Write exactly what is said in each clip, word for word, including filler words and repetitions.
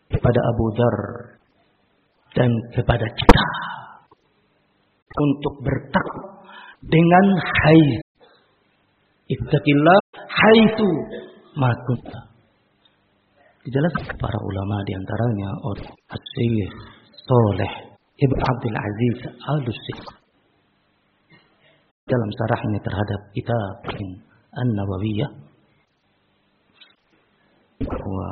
kepada Abu Dzar dan kepada kita untuk bertakwa dengan haitsu. Ittaqillah haitsu ma kunta. Dijelaskan para ulama di antaranya oleh Asy-Syaikh Shalih Ibnu Abdul Aziz Al-Utsaimin dalam syarahnya terhadap kitab An-Nawawiyah bahwa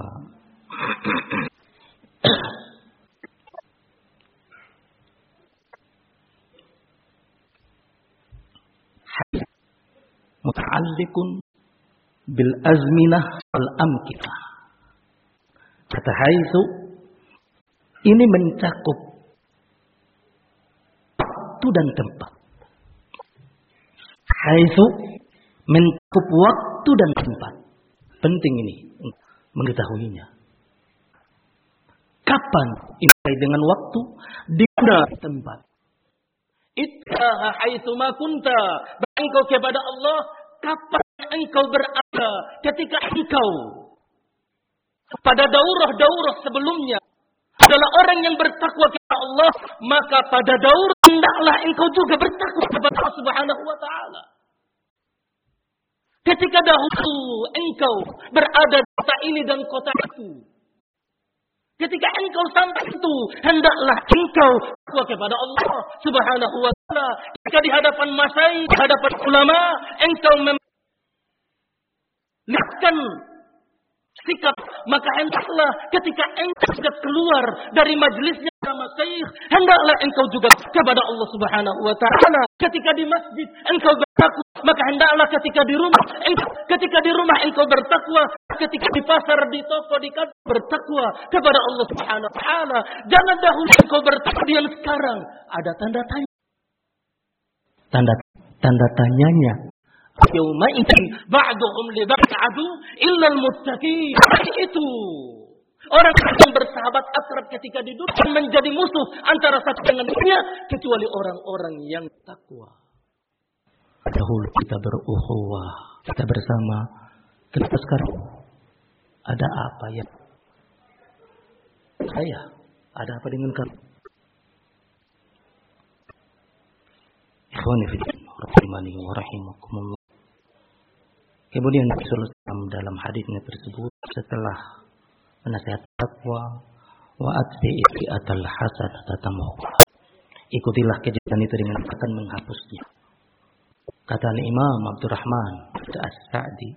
muta'alliqun bil azminah wal amkinah. Kata haitsu ini mencakup waktu dan tempat. Haitsu mencakup waktu dan tempat. Penting ini mengetahuinya. Kapan itu dengan waktu, di mana tempat. Ittaha haitsu ma kunta. Engkau kepada Allah kapan engkau berada, ketika engkau pada daurah-daurah sebelumnya adalah orang yang bertakwa kepada Allah, maka pada daurah hendaklah engkau juga bertakwa kepada Allah Subhanahu wa taala. Ketika dahulu engkau berada di kota ini dan kota itu, ketika engkau sampai itu, hendaklah engkau bertakwa kepada Allah Subhanahu wa taala. Ketika di hadapan masyayikh, di hadapan ulama, engkau memperlihatkan sikap, maka hendaklah ketika engkau sudah keluar dari majelisnya masyayikh, hendaklah engkau juga kepada Allah Subhanahu wa taala. Ketika di masjid engkau bertakwa, maka hendaklah ketika di rumah engkau, ketika di rumah engkau bertakwa, ketika di pasar, di toko, di kantor bertakwa kepada Allah Subhanahu wa taala. Jangan dahulu engkau bertakwa dan sekarang ada tanda tanya. Tanda tanda tanyanya. Yauma idzin ba'duhum li ba'd adu illa al-muttaqin. Itu orang yang bersahabat akrab ketika di dunia menjadi musuh antara satu dengan lainnya kecuali orang-orang yang takwa. Dahulu kita berukhuwah, kita bersama. Kenapa sekarang ada apa ya? Saya ada apa dengan kamu? Ikhwani fillah, rahimani wa rahimakumullah. Kemudian Nabi sallallahu alaihi wasallam dalam hadisnya tersebut setelah menasihat takwa, wa atbi'i atal hasanata tamhuha. Ikutilah kejahatan itu dengan akan menghapusnya. Kata Imam Abdurrahman As-Sa'di,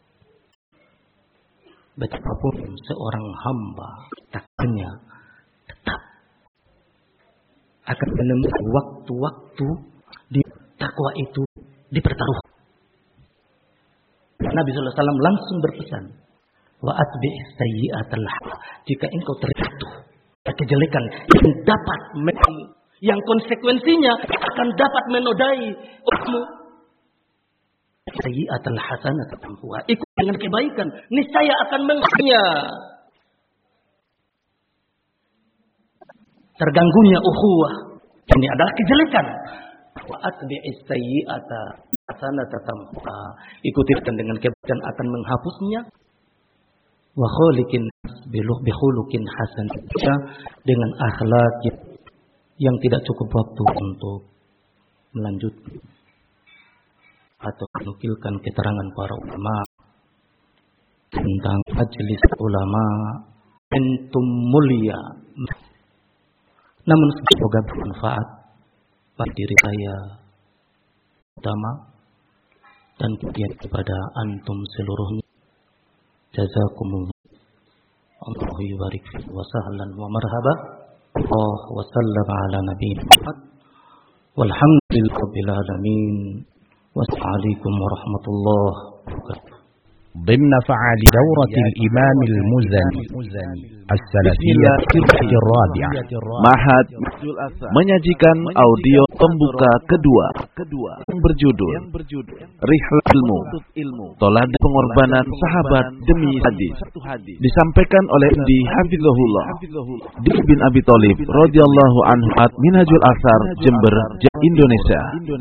betapapun seorang hamba takdirnya tetap akan menemukan waktu-waktu di takwa itu dipertaruhkan. Nabi sallallahu alaihi wasallam langsung berpesan, wa atbi'is sayyi'atal hasanah. Jika engkau terjatuh kejelekan yang dapat yang konsekuensinya akan dapat menodai umatmu, sayyi'atal hasanah tamhuha. Ikut dengan kebaikan, niscaya akan menghapusnya. Terganggunya ukhuwah ini adalah kejelekan. Wa atbi'is sayyi'ata hasanata tamhuha. Ikuti dengan kebaikan akan menghapusnya. Wa khaliqin bi khuluqin hasan. Dengan akhlak yang tidak cukup waktu untuk melanjutkan atau menukilkan keterangan para ulama tentang majelis ulama entum mulia. Namun semoga bermanfaat bagi diri saya utama dan kemudian kepada antum seluruhnya. Jazakumullah. Allah yubarik fiik wa sahlan wa marhaba. Allah wa sallam ala nabiyina Muhammad. Walhamdulillahil alamin. Wassalamualaikum warahmatullahi wabarakatuh. ضمن فعال دورة الإمام المزني السلفية الرابعة Mahad menyajikan audio pembuka kedua yang berjudul Rihlatul Ilmu, Tolak Pengorbanan Sahabat Demi Hadis, disampaikan oleh Di Hafizahullah Di bin Abi Thalib radhiyallahu anhu, Minhajul Athar, Jember, Indonesia.